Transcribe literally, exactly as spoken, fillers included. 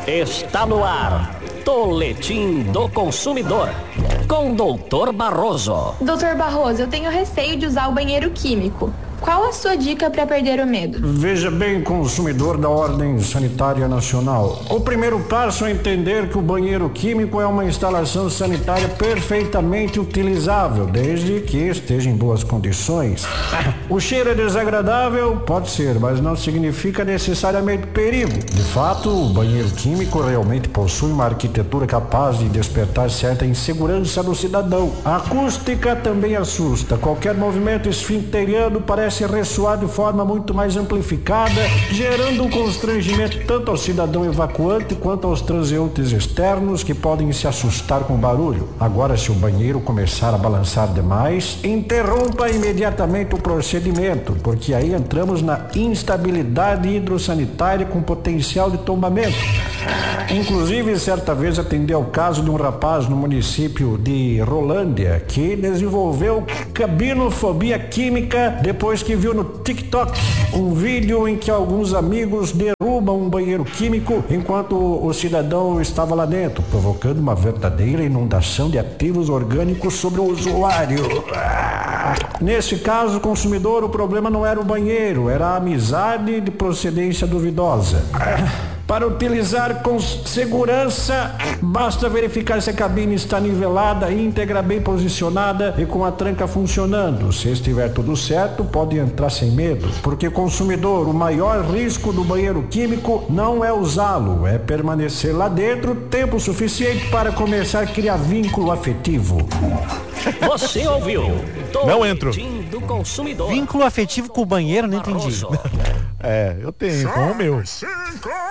Está no ar, Toletim do Consumidor, com doutor Barroso. doutor Barroso, eu tenho receio de usar o banheiro químico. Qual a sua dica para perder o medo? Veja bem, consumidor da Ordem Sanitária Nacional. O primeiro passo é entender que o banheiro químico é uma instalação sanitária perfeitamente utilizável, desde que esteja em boas condições. O cheiro é desagradável? Pode ser, mas não significa necessariamente perigo. De fato, o banheiro químico realmente possui uma arquitetura capaz de despertar certa insegurança no cidadão. A acústica também assusta. Qualquer movimento esfincteriano parece Parece ressoar de forma muito mais amplificada, gerando um constrangimento tanto ao cidadão evacuante quanto aos transeuntes externos que podem se assustar com o barulho. Agora, se o banheiro começar a balançar demais, interrompa imediatamente o procedimento, porque aí entramos na instabilidade hidrossanitária com potencial de tombamento. Inclusive, certa vez atendi ao caso de um rapaz no município de Rolândia que desenvolveu cabinofobia química depois que viu no TikTok um vídeo em que alguns amigos derrubam um banheiro químico enquanto o cidadão estava lá dentro, provocando uma verdadeira inundação de ativos orgânicos sobre o usuário. Nesse caso, consumidor, o problema não era o banheiro, era a amizade de procedência duvidosa. Para utilizar com segurança, basta verificar se a cabine está nivelada, íntegra, bem posicionada e com a tranca funcionando. Se estiver tudo certo, pode entrar sem medo. Porque, consumidor, o maior risco do banheiro químico não é usá-lo, é permanecer lá dentro tempo suficiente para começar a criar vínculo afetivo. Você ouviu? Não entro. Do Consumidor. Vínculo afetivo com o banheiro, não entendi. Barroso. É, eu tenho, com o meu.